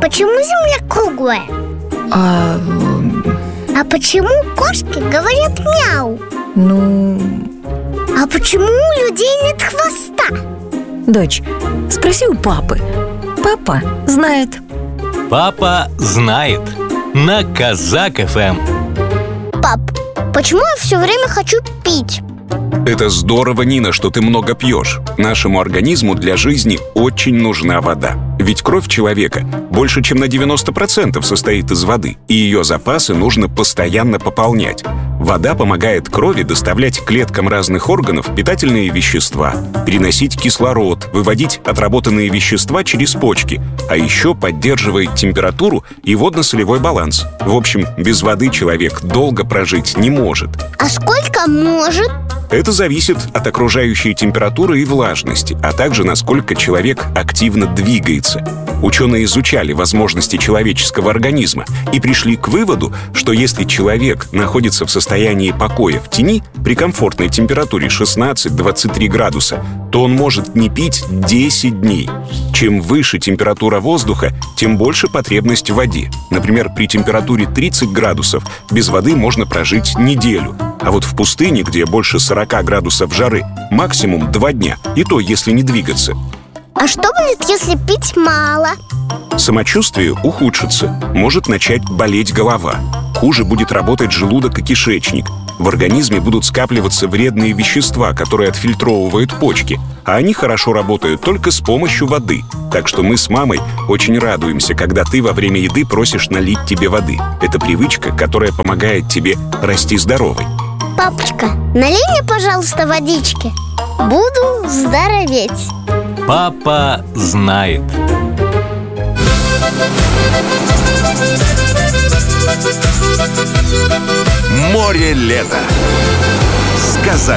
почему Земля круглая? А почему кошки говорят мяу? А почему у людей нет хвоста? Дочь, спроси у папы. Папа знает. Папа знает. На Казак ФМ. Пап, почему я все время хочу пить? Это здорово, Нина, что ты много пьешь. Нашему организму для жизни очень нужна вода. Ведь кровь человека больше чем на 90% состоит из воды, и ее запасы нужно постоянно пополнять. Вода помогает крови доставлять клеткам разных органов питательные вещества, переносить кислород, выводить отработанные вещества через почки, а еще поддерживает температуру и водно-солевой баланс. В общем, без воды человек долго прожить не может. А сколько может? Это зависит от окружающей температуры и влажности, а также насколько человек активно двигается. Ученые изучали возможности человеческого организма и пришли к выводу, что если человек находится в состоянии покоя в тени при комфортной температуре 16-23 градуса, то он может не пить 10 дней. Чем выше температура воздуха, тем больше потребность в воде. Например, при температуре 30 градусов без воды можно прожить неделю. А вот в пустыне, где больше 40 градусов жары, максимум 2 дня, и то, если не двигаться. А что будет, если пить мало? Самочувствие ухудшится, может начать болеть голова. Хуже будет работать желудок и кишечник. В организме будут скапливаться вредные вещества, которые отфильтровывают почки. А они хорошо работают только с помощью воды. Так что мы с мамой очень радуемся, когда ты во время еды просишь налить тебе воды. Это привычка, которая помогает тебе расти здоровой. Папочка, налей мне, пожалуйста, водички. Буду здороветь. Папа знает. Море лета с Казак